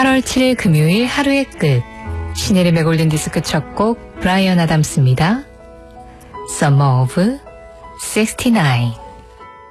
8월 7일 금요일 하루의 끝. 신혜림의 골든디스크 첫 곡 브라이언 아담스입니다. Summer of 69.